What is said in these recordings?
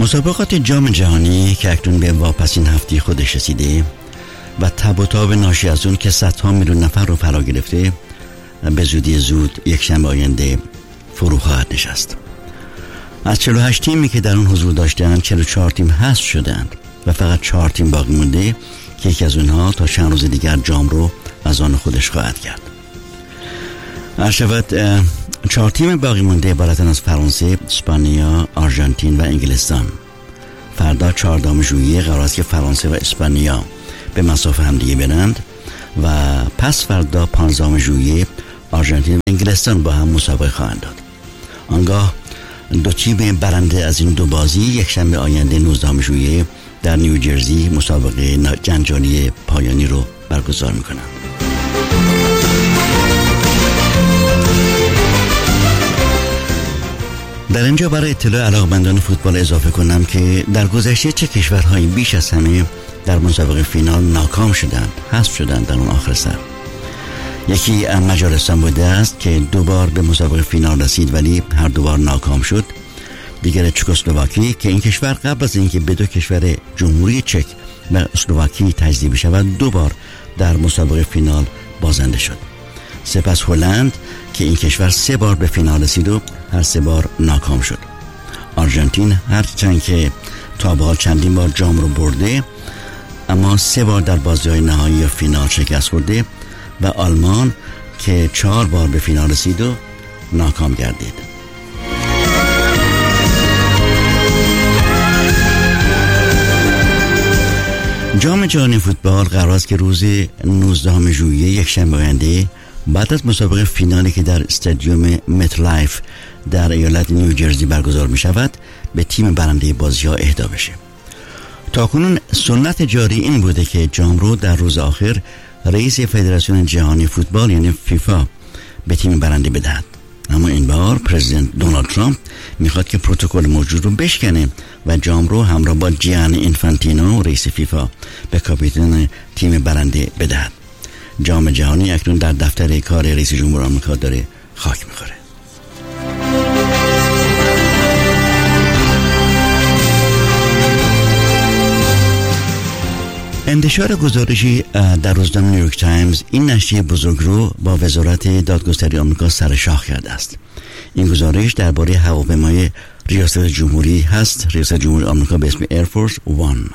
مسابقات جام جهانی که اکنون به واپسین هفته خودش رسیده و تب و تاب ناشی از اون که صدها میلیون نفر رو فرا گرفته، به زودی زود یک شنبه آینده فرو خواهد نشست. از 48 تیمی که در اون حضور داشتند 44 تیم حذف شدند و فقط 4 تیم باقی مونده که یکی از اونها تا چند روز دیگر جام رو از آن خودش خواهد کرد. عرشبت 4 تیم باقی مونده عبارتند از فرانسه، اسپانیا، آرژانتین و انگلستان. فردا 14 ژوئیه قرار است که فرانسه و اسپانیا به مسافه همدیگه برند و پس فردا 15 ژوئیه آرژانتین و انگلستان با هم مسابقه خواهند داد. آنگاه 2 تیم برنده از این 2 بازی یک شنبه آینده 19 ژوئیه در نیوجرسی مسابقه جنجالی پایانی رو برگزار می‌کنند. در اینجا برای اطلاع علاقه‌مندان فوتبال اضافه کنم که در گذشته چه کشورهایی بیش از همه در مسابقه فینال ناکام شدند، حذف شدند در اون آخر سر. یکی مجارستان بوده است که 2 بار به مسابقه فینال رسید ولی هر 2 بار ناکام شد. دیگر چکسلواکی که این کشور قبل از اینکه به 2 کشور جمهوری چک و اسلواکی تجزیه بشود 2 بار در مسابقه فینال بازنده شد. سپس هلند که این کشور 3 بار به فینال رسید و هر 3 بار ناکام شد. آرژانتین هرچند که تا به حال چندین بار جام رو برده اما 3 بار در بازی‌های نهایی یا فینال شکست خورده و آلمان که 4 بار به فینال رسید و ناکام گردید. جام جهانی فوتبال قرار است که روز 19 ژوئیه یک شنبه آینده بعد از مسابقه فینالی که در استادیوم مت لایف در ایالت نیوجرسی برگزار می شود به تیم برنده بازی‌ها اهدا بشه. تاکنون سنت جاری این بوده که جام رو در روز آخر رئیس فدراسیون جهانی فوتبال یعنی فیفا به تیم برنده بدهد. اما این بار پرزیدنت دونالد ترامپ میخواد که پروتکل موجود رو بشکنه و جام رو همراه با جیانی اینفانتینو رئیس فیفا به کاپیتان تیم برنده بدهد. جام جهانی اکنون در دفتر کار رئیس جمهور آمریکا داره خاک میخوره. انتشار گزارشی در روزنامه نیویورک تایمز این نشریه بزرگ رو با وزارت دادگستری آمریکا سر شاخ کرده است. این گزارش درباره هواپیمای ریاست جمهوری هست، ریاست جمهوری آمریکا به اسم ایرفورس وان.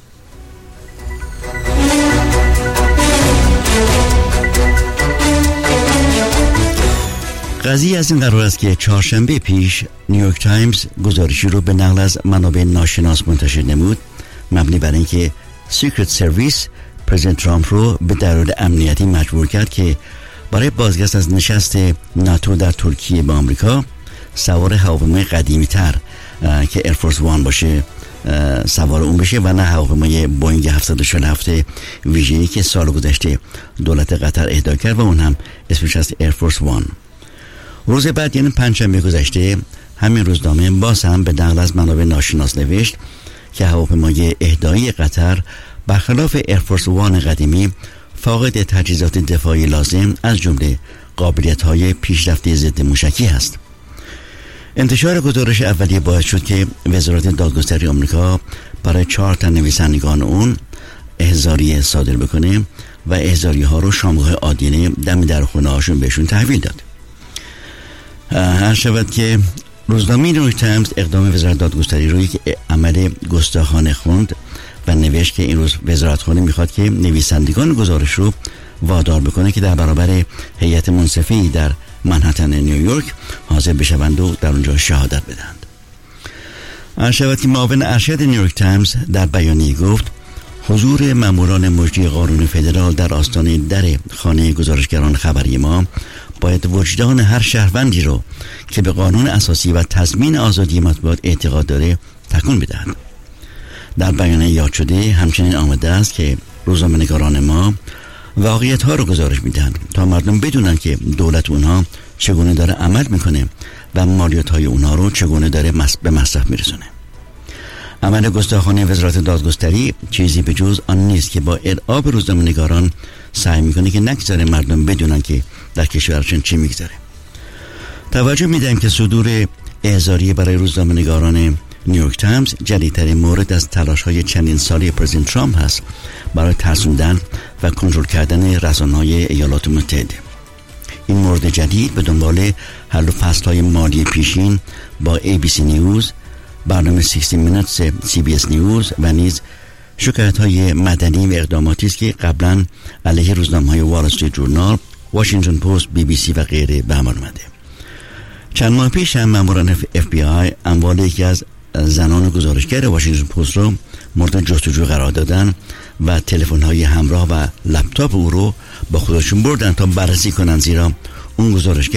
قضیه از این قرار است که چهارشنبه پیش نیویورک تایمز گزارشی رو به نقل از منابع ناشناس منتشر نمود مبنی بر اینکه سیکرت سرویس پرزیدنت ترامپ رو به دلایل امنیتی مجبور کرد که برای بازگشت از نشست ناتو در ترکیه با آمریکا سوار هواپیمای قدیمی تر که ایرفورس وان باشه سوار اون بشه و نه هواپیمای بوینگ 747 ویژه‌ای که سال گذشته دولت قطر اهدا کرد و اون هم اسمش از ایرفورس وان. روز بعد یعنی پنجشنبه گذشته همین روزنامه باز هم به نقل از منابع ناشناس نوشت که هواپیمای اهدایی قطر برخلاف ایرفورس وان قدیمی فاقد تجهیزات دفاعی لازم از جمله قابلیت‌های پیشرفته ضد موشکی است. انتشار گزارش اولیه باعث شد که وزارت دادگستری آمریکا برای 4 تن نویسندگان اون احضاریه صادر بکنه و احضاریه‌ها رو شامگاه آدینه دم در خونه‌هاشون بهشون تحویل داد. هر شود که روزنامه نیویورک تایمز اقدام وزارت دادگستری رو یک عمل گستاخانه خوند و نوشت که این روز وزارتخانه میخواد که نویسندگان گزارش رو وادار بکنه که در برابر هیئت منصفه‌ای در منهتن نیویورک حاضر بشوند و در اونجا شهادت بدهند. شود که معاون ارشد نیویورک تایمز در بیانیه گفت حضور ماموران مجری قانون فدرال در آستانه در خانه گزارشگران خبری ما باید وجدان هر شهروندی رو که به قانون اساسی و تضمین آزادی مطبوعات اعتقاد داره تکون بدهد. در بیانیه یاد شده همچنین آمده است که روزنامه‌نگاران ما واقعیت ها رو گزارش میدهند تا مردم بدونن که دولت اونها چگونه داره عمل میکنه و مالیات های اونها رو چگونه داره به مصرف میرسونه. عمل گستاخانه وزارت دادگستری چیزی به جز آن نیست که با ارعاب روزنامه‌نگاران سعی میکنه که نگذاره مردم بدونن که در کشورشون چی میگذره. توجه میدم که صدور احضاریه برای روزنامه‌نگاران نیویورک تایمز جدیدترین مورد از تلاش‌های چندین سالی پرزیدنت ترامپ هست برای ترسوندن و کنترل کردن رسانه‌های ایالات متحده. این مورد جدید به دنبال حل و فصل‌های مالی پیشین با ABC نیوز، برنامه 60 Minutes CBS نیوز و نیز شکایت‌های مدنی و اقداماتی است که قبلا علیه روزنامه‌های وال استریت جورنال، واشنگتن پست، BBC و غیره به عمل آمده. چند ماه پیش هم ماموران FBI اموال یکی از زنان گزارشگر واشنگتن پست رو مورد جستجو قرار دادن و تلفن‌های همراه و لپتاپ او رو با خودشون بردن تا بررسی کنن، زیرا اون گزارشگر